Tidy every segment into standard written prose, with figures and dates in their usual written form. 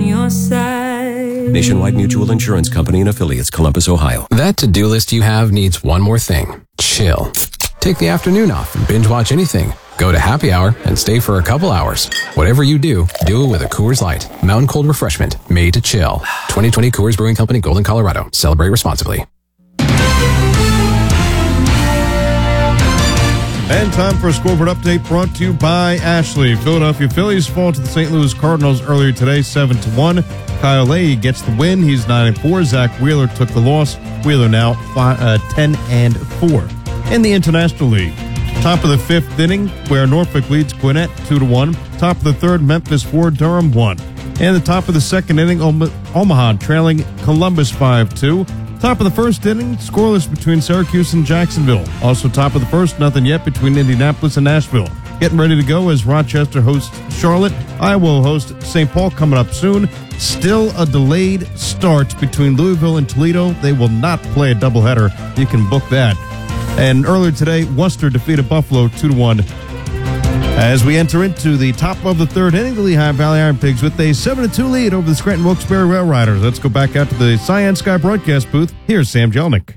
your side. Nationwide Mutual Insurance Company and affiliates, Columbus, Ohio. That to-do list you have needs one more thing. Chill. Take the afternoon off and binge watch anything. Go to happy hour and stay for a couple hours. Whatever you do it with a Coors Light. Mountain cold refreshment made to chill. 2020 Coors Brewing Company, Golden, Colorado. Celebrate responsibly. And time for a scoreboard update brought to you by Ashley. Philadelphia Phillies fall to the St. Louis Cardinals earlier today, 7-1. Kyle Lay gets the win. He's 9-4. Zach Wheeler took the loss. Wheeler now 10-4. In the International League, top of the fifth inning, where Norfolk leads Gwinnett 2-1. Top of the third, Memphis 4, Durham 1. And the top of the second inning, Omaha trailing Columbus 5-2. Top of the first inning, scoreless between Syracuse and Jacksonville. Also top of the first, nothing yet between Indianapolis and Nashville. Getting ready to go as Rochester hosts Charlotte. Iowa will host St. Paul coming up soon. Still a delayed start between Louisville and Toledo. They will not play a doubleheader. You can book that. And earlier today, Worcester defeated Buffalo 2-1. As we enter into the top of the third inning, the Lehigh Valley Iron Pigs with a 7-2 lead over the Scranton Wilkes-Barre Rail Riders. Let's go back out to the Cyan Sky broadcast booth. Here's Sam Jelnick.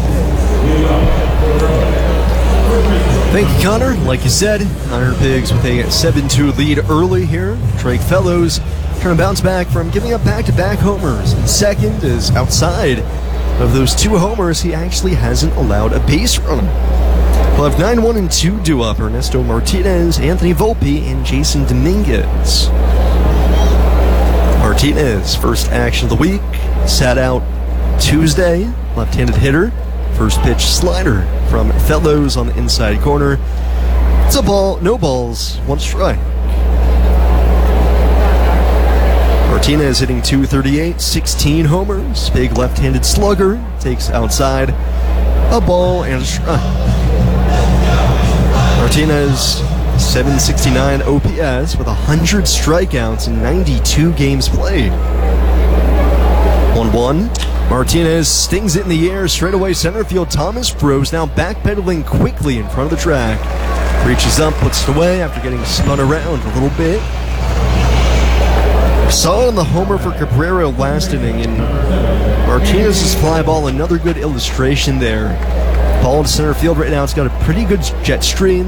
Thank you, Connor. Like you said, Iron Pigs with a 7-2 lead early here. Drake Fellows trying to bounce back from giving up back-to-back homers. And second is outside of those two homers, he actually hasn't allowed a base run. We'll have 9-1 and 2 due up. Ernesto Martinez, Anthony Volpe, and Jason Dominguez. Martinez, first action of the week, sat out Tuesday. Left-handed hitter. First pitch slider from Fellows on the inside corner. It's a ball, no balls, one strike. Martinez hitting .238, 16 homers. Big left-handed slugger, takes outside. A ball and a strike. Martinez, 769 OPS with 100 strikeouts in 92 games played. 1-1. Martinez stings it in the air, straight away center field. Thomas Bros now backpedaling quickly in front of the track. Reaches up, puts it away after getting spun around a little bit. Saw it on the homer for Cabrera last inning, and Martinez's fly ball, another good illustration there. Ball to center field right now. It's got a pretty good jet stream.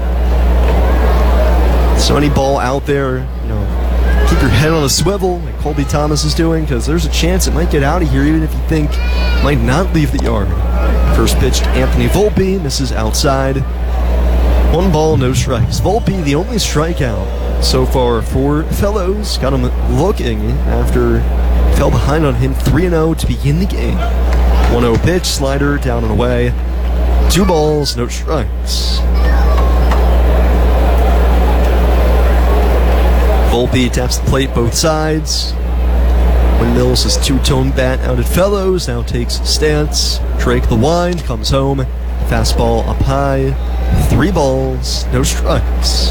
So any ball out there, keep your head on a swivel like Colby Thomas is doing, because there's a chance it might get out of here even if you think it might not leave the yard. First pitch to Anthony Volpe, misses outside. 1 ball, no strikes. Volpe, the only strikeout so far for Fellows. Got him looking after fell behind on him 3-0 to begin the game. 1-0 pitch, slider, down and away. 2 balls, no strikes. Volpe taps the plate both sides. Windmills his two-tone bat out at Fellows, now takes stance. Drake the wind, comes home. Fastball up high. 3 balls, no strikes.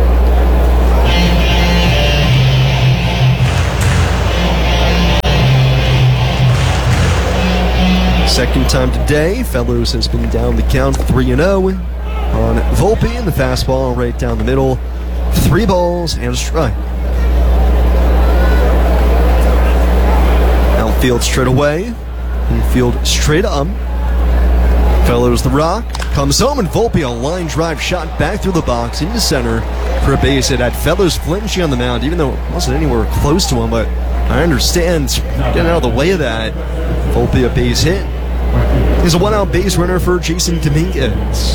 Second time today, Fellows has been down the count 3-0 on Volpe, and the fastball right down the middle. 3 balls and a strike. Outfield straight away, infield straight up. Fellows the rock, comes home, and Volpe a line drive shot back through the box into center for a base hit. Had Fellows flinching on the mound, even though it wasn't anywhere close to him, but I understand getting out of the way of that. Volpe a base hit. He's a 1-out base runner for Jason Dominguez.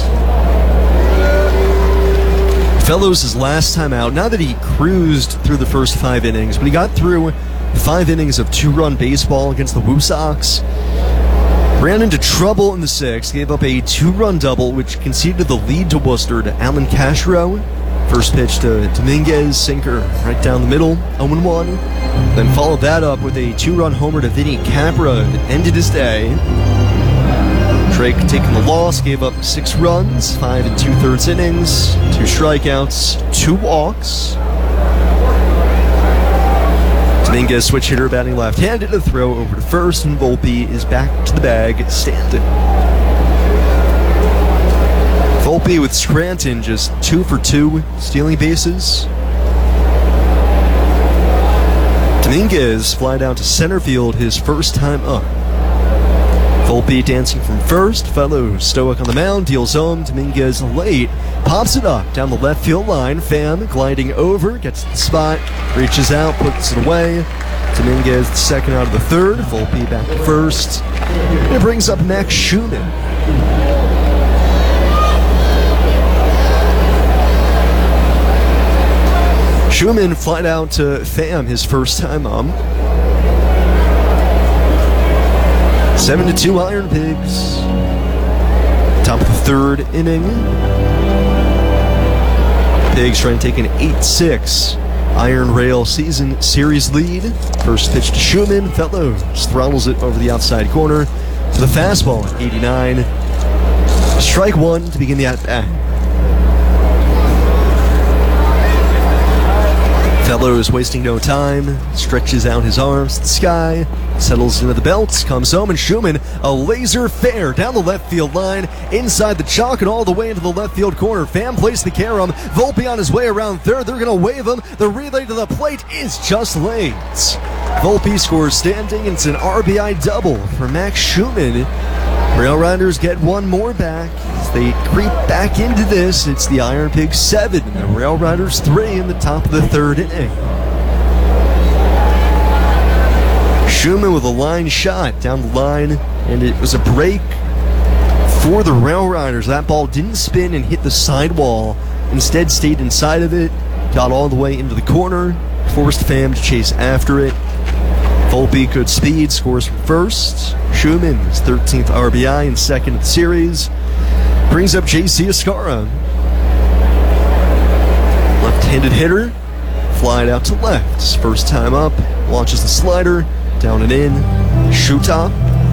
Fellows his last time out, now that he cruised through the first 5 innings, but he got through 5 innings of 2-run baseball against the Woo Sox. Ran into trouble in the 6th, gave up a 2-run double, which conceded the lead to Worcester to Alan Castro. First pitch to Dominguez, sinker right down the middle, 0-1. Then followed that up with a 2-run homer to Vinny Capra that ended his day. Drake taking the loss, gave up 6 runs, 5 2/3 innings, 2 strikeouts, 2 walks. Dominguez switch hitter batting left-handed, a throw over to first, and Volpe is back to the bag standing. Volpe with Scranton just 2 for 2 stealing bases. Dominguez fly down to center field his first time up. Volpe dancing from first. Fellow stoic on the mound, deals home. Dominguez late, pops it up down the left field line. Pham gliding over, gets to the spot, reaches out, puts it away. Dominguez second out of the third. Volpe back to first. And it brings up Max Schumann. Schumann flied out to Pham his first time up. 7-2 Iron Pigs. Top of the third inning. Pigs trying to take an 8-6 Iron Rail season series lead. First pitch to Schumann. Fellows throttles it over the outside corner to the fastball at 89. Strike one to begin the at-bat. Fellows wasting no time, stretches out his arms to the sky, settles into the belts, comes home, and Schumann, a laser fair down the left field line, inside the chalk and all the way into the left field corner. Pham plays the carom, Volpe on his way around third, they're going to wave him, the relay to the plate is just late. Volpe scores standing, and it's an RBI double for Max Schumann. Rail Riders get one more back. As they creep back into this, it's the Iron Pigs 7 and the Rail Riders 3 in the top of the third inning. Schumann with a line shot down the line, and it was a break for the Rail Riders. That ball didn't spin and hit the sidewall. Instead stayed inside of it, got all the way into the corner, forced Pham to chase after it. Volpe, good speed, scores from first. Schumann, his 13th RBI and second of the series. Brings up J.C. Escarra. Left-handed hitter, flied out to left. His first time up, launches the slider, down and in, shoe top.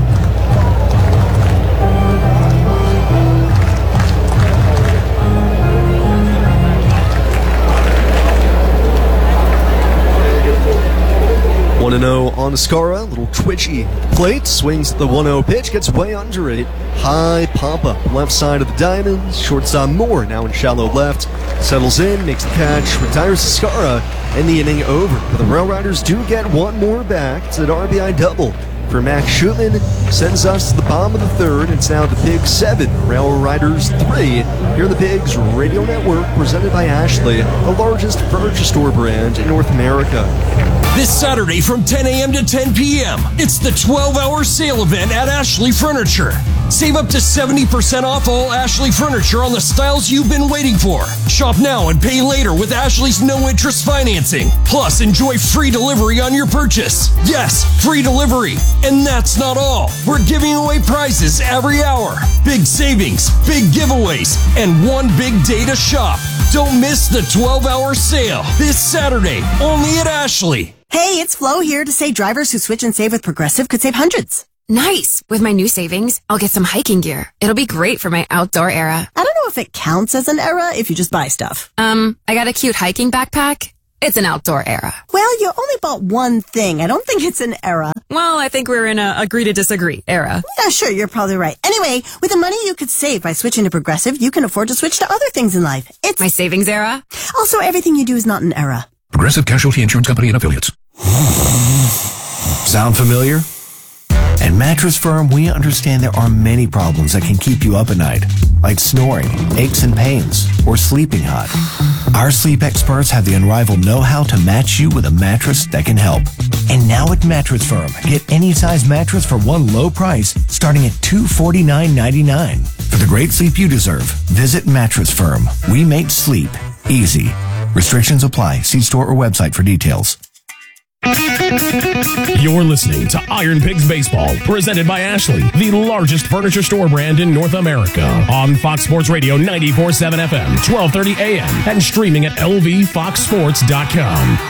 On Escarra, a little twitchy plate, swings at the 1-0 pitch, gets way under it. High pop up, left side of the diamond. Shortstop Moore now in shallow left, settles in, makes the catch, retires Escarra, and the inning over. But the Rail Riders do get one more back. It's an RBI double for Max Schumann. Sends us to the bottom of the third. It's now the Pigs 7, Rail Riders 3. Here are the Pigs Radio Network, presented by Ashley, the largest furniture store brand in North America. This Saturday from 10 a.m. to 10 p.m., it's the 12-hour sale event at Ashley Furniture. Save up to 70% off all Ashley Furniture on the styles you've been waiting for. Shop now and pay later with Ashley's no-interest financing. Plus, enjoy free delivery on your purchase. Yes, free delivery. And that's not all. We're giving away prizes every hour. Big savings, big giveaways, and one big day to shop. Don't miss the 12-hour sale this Saturday, only at Ashley. Hey, it's Flo here to say drivers who switch and save with Progressive could save hundreds. Nice! With my new savings, I'll get some hiking gear. It'll be great for my outdoor era. I don't know if it counts as an era if you just buy stuff. I got a cute hiking backpack. It's an outdoor era. Well, you only bought one thing. I don't think it's an era. Well, I think we're in a agree to disagree era. Yeah, sure, you're probably right. Anyway, with the money you could save by switching to Progressive, you can afford to switch to other things in life. It's my savings era. Also, everything you do is not an era. Progressive Casualty Insurance Company and Affiliates. Sound familiar? At Mattress Firm, we understand there are many problems that can keep you up at night, like snoring, aches and pains, or sleeping hot. Our sleep experts have the unrivaled know-how to match you with a mattress that can help. And now at Mattress Firm, get any size mattress for one low price, starting at $249.99. For the great sleep you deserve, visit Mattress Firm. We make sleep easy. Restrictions apply. See store or website for details. You're listening to Iron Pigs Baseball, presented by Ashley, the largest furniture store brand in North America, on Fox Sports Radio 94.7 FM, 12:30 a.m., and streaming at lvfoxsports.com.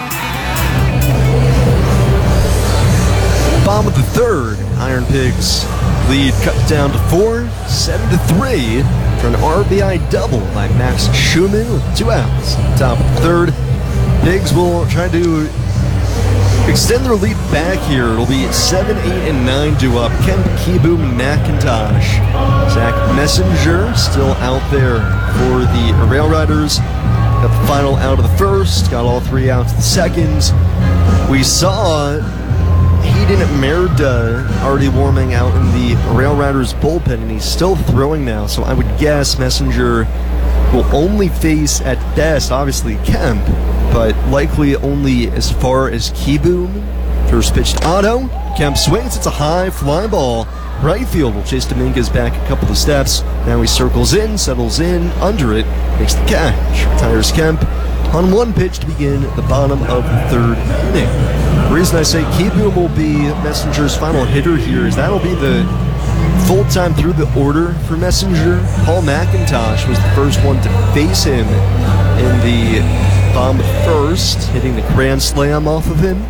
Bottom of the third, Iron Pigs lead cut down to 4, 7-3 for an RBI double by Max Schumann with 2 outs. Top of the third, Pigs will try to extend their lead back here. It'll be 7, 8, and 9 due up. Kemp, Kibu, McIntosh. Zach Messenger still out there for the Rail Riders. Got the final out of the first. Got all 3 outs of the second. We saw Hayden Merida already warming out in the Rail Riders bullpen, and he's still throwing now, so I would guess Messenger will only face, at best, obviously, Kemp, but likely only as far as Kieboom. First pitch to Otto. Kemp swings. It's a high fly ball. Right field will chase Dominguez back a couple of steps. Now he circles in, settles in, under it, makes the catch. Retires Kemp on one pitch to begin the bottom of the third inning. The reason I say Kieboom will be Messenger's final hitter here is that'll be the full time through the order for Messenger. Paul McIntosh was the first one to face him in the bottom of first, hitting the grand slam off of him.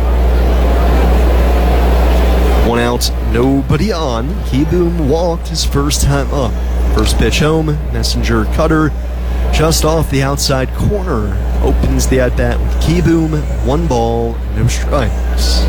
One out, nobody on. Kieboom walked his first time up. First pitch home, Messenger cutter just off the outside corner. Opens the at-bat with Kieboom. 1 ball, no strikes.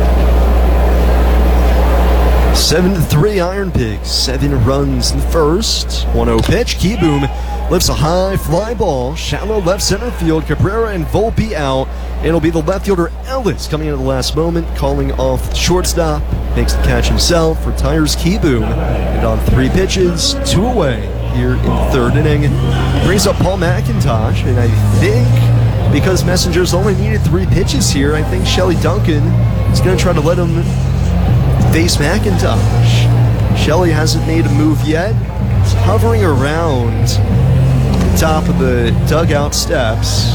7-3 Iron Pigs. 7 runs in the first. 1-0 pitch. Kieboom lifts a high fly ball. Shallow left center field. Cabrera and Volpe out. It'll be the left fielder Ellis coming in at the last moment, calling off the shortstop. Makes the catch himself. Retires Kieboom. And on 3 pitches, 2 away here in the third inning. Brings up Paul McIntosh. And I think because Messenger's only needed 3 pitches here, I think Shelly Duncan is going to try to let him face McIntosh. Shelly hasn't made a move yet. He's hovering around the top of the dugout steps.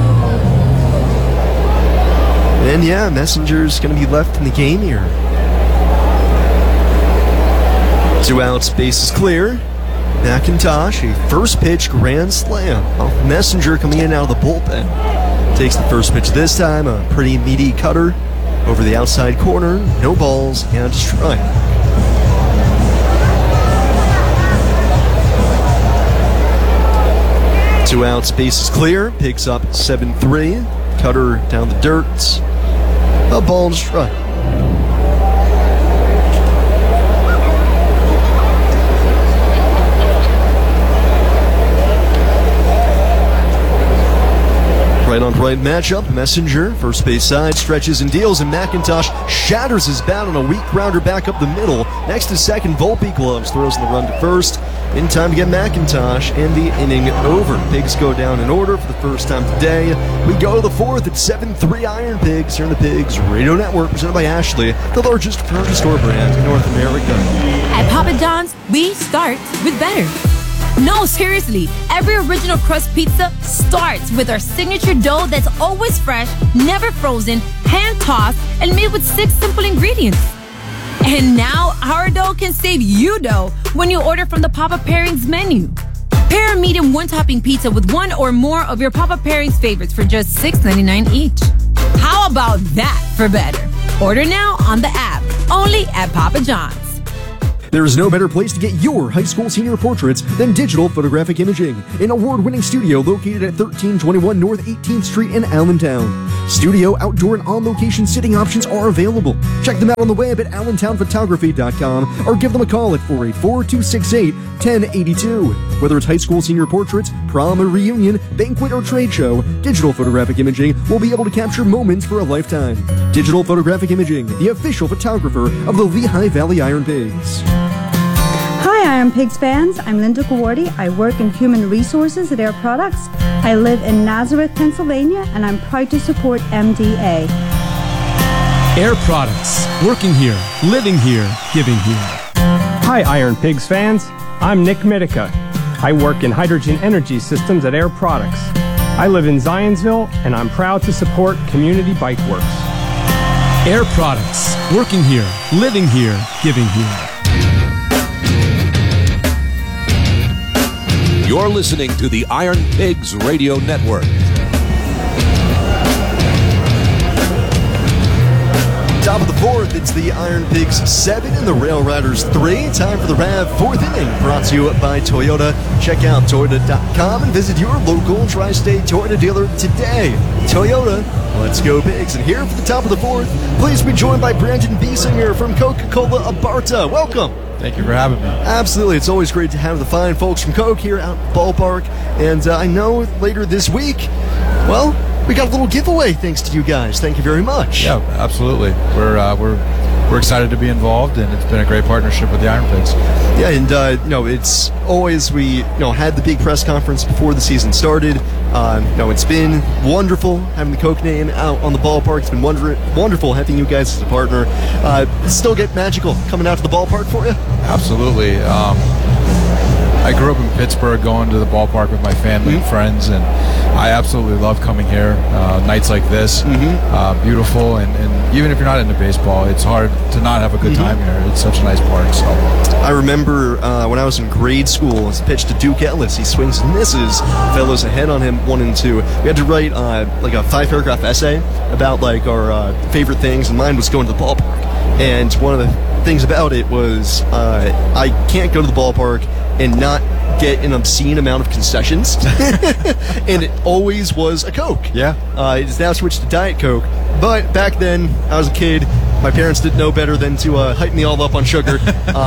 And yeah, Messenger's going to be left in the game here. 2 outs, bases clear. McIntosh, a first pitch grand slam off Messenger coming in out of the bullpen. Takes the first pitch this time, a pretty meaty cutter over the outside corner. No balls and a strike. Two outs, bases clear. Picks up 7-3. Cutter down the dirt. A ball and a strike. Right on right matchup. Messenger, first base side, stretches and deals, and McIntosh shatters his bat on a weak grounder back up the middle. Next to second, Volpe gloves, throws in the run to first. In time to get McIntosh, and the inning over. Pigs go down in order for the first time today. We go to the fourth at 7-3 Iron Pigs here on the Pigs Radio Network, presented by Ashley, the largest furniture store brand in North America. At Papa John's, we start with better. No, seriously, every original crust pizza starts with our signature dough that's always fresh, never frozen, hand-tossed, and made with 6 simple ingredients. And now, our dough can save you dough when you order from the Papa Pairings menu. Pair a medium 1-topping pizza with 1 or more of your Papa Pairings favorites for just $6.99 each. How about that for better? Order now on the app, only at Papa John's. There is no better place to get your high school senior portraits than Digital Photographic Imaging, an award-winning studio located at 1321 North 18th Street in Allentown. Studio, outdoor, and on-location sitting options are available. Check them out on the web at allentownphotography.com or give them a call at 484-268-1082. Whether it's high school senior portraits, prom or reunion, banquet or trade show, Digital Photographic Imaging will be able to capture moments for a lifetime. Digital Photographic Imaging, the official photographer of the Lehigh Valley Iron Pigs. Hi Iron Pigs fans, I'm Linda Gawardi. I work in human resources at Air Products. I live in Nazareth, Pennsylvania, and I'm proud to support MDA. Air Products, working here, living here, giving here. Hi Iron Pigs fans, I'm Nick Mitica. I work in hydrogen energy systems at Air Products. I live in Zionsville, and I'm proud to support Community Bike Works. Air Products, working here, living here, giving here. You're listening to the Iron Pigs Radio Network. Top of the fourth, it's the Iron Pigs 7 and the Rail Riders 3. Time for the RAV 4th inning, brought to you by Toyota. Check out Toyota.com and visit your local tri-state Toyota dealer today. Toyota, let's go Pigs. And here for the top of the fourth, please be joined by Brandon Biesinger from Coca-Cola Abarta. Welcome. Thank you for having me. Absolutely. It's always great to have the fine folks from Coke here out at the ballpark. And I know later this week, well, we got a little giveaway thanks to you guys. Thank you very much. Yeah, absolutely. We're excited to be involved, and it's been a great partnership with the Iron Pigs. Yeah, and it's always we had the big press conference before the season started. It's been wonderful having the Coke name out on the ballpark. It's been wonderful having you guys as a partner. Still get magical coming out to the ballpark for you? Absolutely. I grew up in Pittsburgh, going to the ballpark with my family and friends, and I absolutely love coming here. Nights like this, beautiful, and even if you're not into baseball, it's hard to not have a good time here. It's such a nice park. So I remember when I was in grade school, it's pitched to Duke Ellis. He swings and misses. Fellows ahead on him 1-2. We had to write like a 5-paragraph essay about like our favorite things, and mine was going to the ballpark. And one of the things about it was I can't go to the ballpark and not get an obscene amount of concessions. And it always was a Coke. Yeah. It's now switched to Diet Coke. But back then, I was a kid. My parents didn't know better than to hype me all up on sugar. And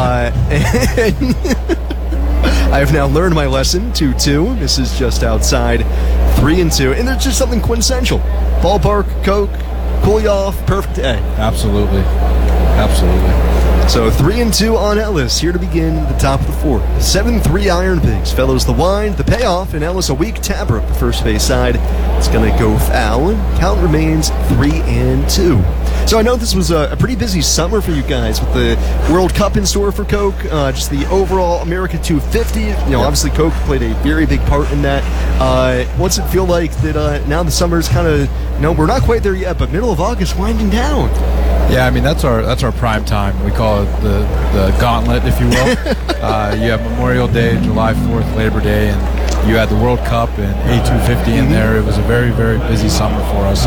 I have now learned my lesson, 2-2. This is just outside 3-2. And there's just something quintessential. Ballpark, Coke, cool you off, perfect day. Absolutely. Absolutely. So 3-2 on Ellis, here to begin the top of the fourth. 7-3 Iron Pigs. Fellows the wind, the payoff, and Ellis a weak tapper up the first base side. It's going to go foul. Count remains 3-2. So I know this was a pretty busy summer for you guys with the World Cup in store for Coke, just the overall America 250. Obviously Coke played a very big part in that. What's it feel like that now the summer's kind of, we're not quite there yet, but middle of August winding down? Yeah, I mean that's our prime time. We call it the gauntlet, if you will. You have Memorial Day, July 4th, Labor Day, and you had the World Cup and A250 in there. It was a very, very busy summer for us.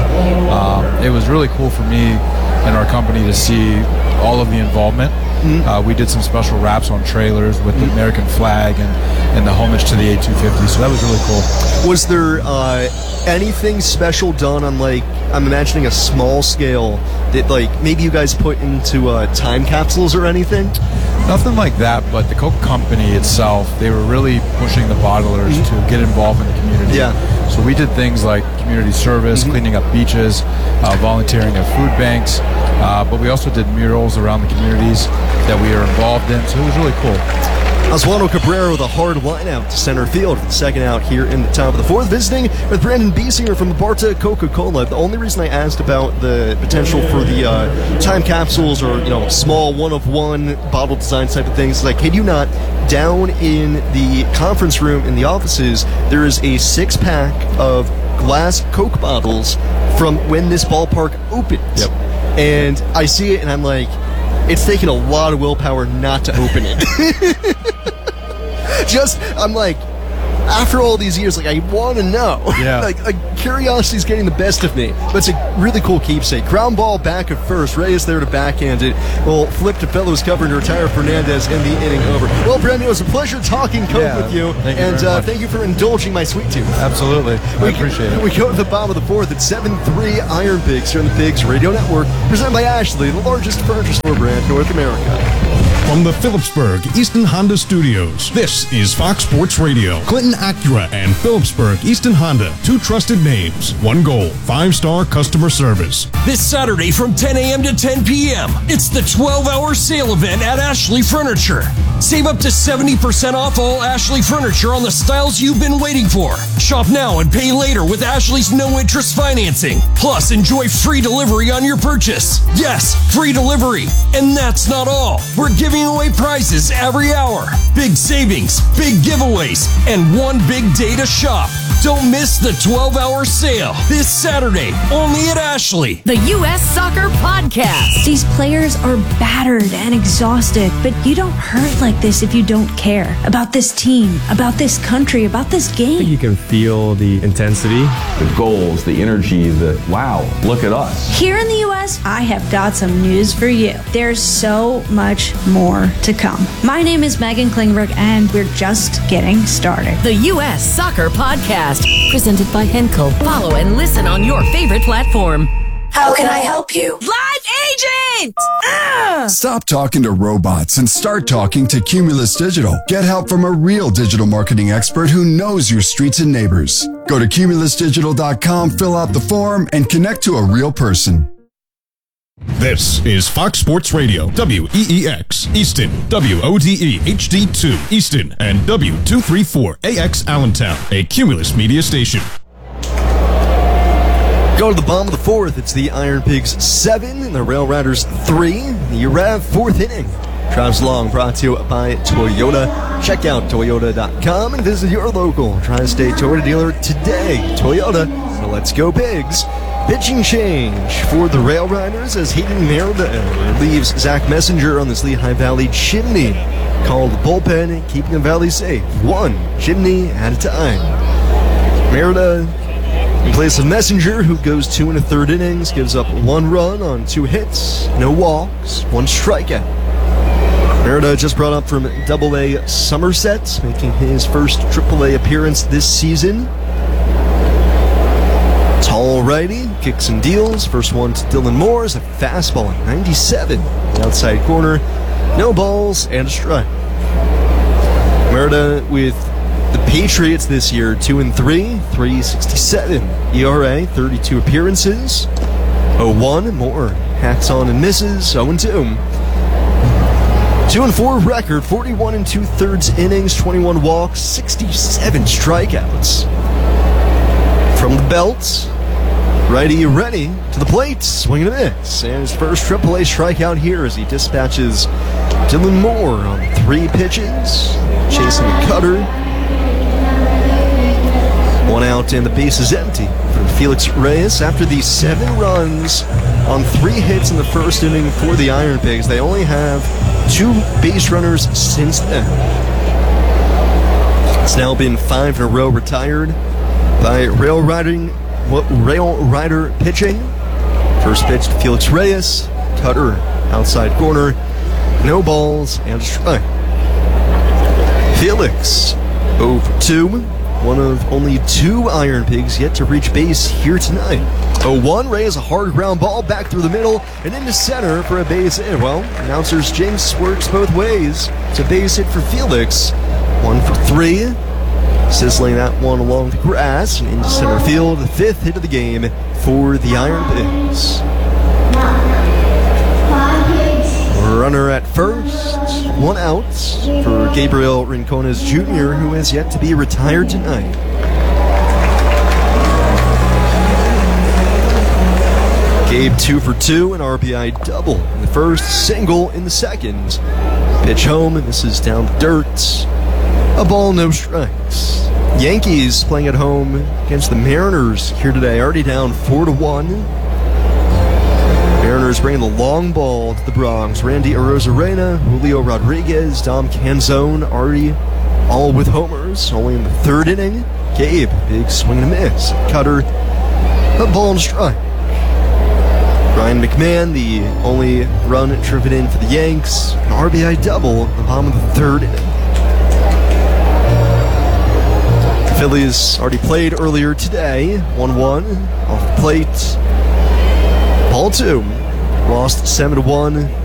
It was really cool for me and our company to see all of the involvement. We did some special wraps on trailers with the American flag and the homage to the A250, so that was really cool. Was there anything special done on, like, I'm imagining a small scale that, like, maybe you guys put into time capsules or anything? Nothing like that, but the Coke company itself, they were really pushing the bottlers to get involved in the community. Yeah. So we did things like community service, cleaning up beaches, volunteering at food banks, but we also did murals around the communities that we are involved in, so it was really cool. Oswaldo Cabrera with a hard line out to center field for the second out here in the top of the fourth. Visiting with Brandon Biesinger from Barta Coca-Cola. The only reason I asked about the potential for the time capsules or small one-of-one bottle design type of things is I kid you not, down in the conference room in the offices, there is a 6-pack of glass Coke bottles from when this ballpark opened. Yep. And I see it and I'm like, it's taken a lot of willpower not to open it. I'm like, after all these years, like, I want to know. Yeah. like curiosity's getting the best of me. But it's a really cool keepsake. Ground ball back at first. Reyes there to backhand it. Well, flip to Fellows cover and retire Fernandez in the inning over. Well, Brandon, it was a pleasure talking Coke with you. Thank you for indulging my sweet tooth. Absolutely. I appreciate it. We go to the bottom of the fourth at 7-3 Iron Pigs here on the Pigs Radio Network. Presented by Ashley, the largest furniture store brand in North America. From the Phillipsburg Easton Honda Studios, this is Fox Sports Radio. Clinton Acura and Phillipsburg Easton Honda, 2 trusted names, 1 goal, 5-star customer service. This Saturday from 10 a.m. to 10 p.m., it's the 12-hour sale event at Ashley Furniture. Save up to 70% off all Ashley Furniture on the styles you've been waiting for. Shop now and pay later with Ashley's no-interest financing. Plus, enjoy free delivery on your purchase. Yes, free delivery. And that's not all. We're giving away prizes every hour. Big savings, big giveaways, and one big day to shop. Don't miss the 12-hour sale this Saturday, only at Ashley. The U.S. Soccer Podcast. These players are battered and exhausted, but you don't hurt like this if you don't care about this team, about this country, about this game. You can feel the intensity, the goals, the energy, wow, look at us. Here in the U.S., I have got some news for you. There's so much more to come. My name is Megan Klingberg, and we're just getting started. The U.S. Soccer Podcast, presented by Henkel. Follow and listen on your favorite platform. How can I help you? Live aging! point! Stop talking to robots and start talking to Cumulus Digital. Get help from a real digital marketing expert who knows your streets and neighbors. Go to cumulusdigital.com, fill out the form, and connect to a real person. This is Fox Sports Radio, WEEX, Easton, WODE, HD2, Easton, and W234AX, Allentown, a Cumulus media station. Go to the bottom of the fourth. It's the Iron Pigs 7 and the Rail Riders 3. The URAV fourth inning. Drives Along brought to you by Toyota. Check out Toyota.com and visit your local Tri-State Toyota dealer today. Toyota, so let's go Pigs. Pitching change for the Rail Riders as Hayden Merida leaves Zach Messenger on this Lehigh Valley chimney. Called the bullpen, keeping the Valley safe. One chimney at a time. Merida in place of Messenger, who goes 2 1/3 innings, gives up 1 run on 2 hits, no walks, 1 strikeout. Merida just brought up from AA Somerset, making his first AAA appearance this season. Tall righty, kicks and deals. First one to Dylan Moore is a fastball at 97. Outside corner, no balls and a strike. Merida with the Patriots this year, 2-3, 3.67 ERA, 32 appearances, 0-1. Moore hacks on and misses, 0-2. 2-4 record, 41 2/3 innings, 21 walks, 67 strikeouts. From the belt, righty ready to the plate, swing and a miss. And his first AAA strikeout here as he dispatches Dylan Moore on 3 pitches, chasing a cutter. 1 out and the base is empty for Felix Reyes. After the 7 runs on 3 hits in the first inning for the Iron Pigs, they only have 2 base runners since then. It's now been 5 in a row retired by Rail Rider pitching. First pitch to Felix Reyes, cutter outside corner, no balls and a strike. Felix 0-2. One of only 2 Iron Pigs yet to reach base here tonight. 0-1, Reyes a hard ground ball back through the middle and into center for a base hit. Well, announcer's jinx works both ways. It's a base hit for Felix. 1 for 3. Sizzling that one along the grass and into center field. The 5th hit of the game for the Iron Pigs. Runner at first, 1 out for Gabriel Rincones Jr., who has yet to be retired tonight. Gabe 2 for 2, an RBI double in the first, single in the second. Pitch home, and this is down the dirt. A ball, no strikes. Yankees playing at home against the Mariners here today, already down 4-1. Mariners bringing the long ball to the Bronx. Randy Arozarena, Julio Rodriguez, Dom Canzone, already all with homers. Only in the 3rd inning. Gabe, big swing and a miss. Cutter, a ball and strike. Ryan McMahon, the only run driven in for the Yanks. An RBI double at the bottom of the 3rd inning. The Phillies already played earlier today. 1-1 off the plate. Ball 2. Lost 7-1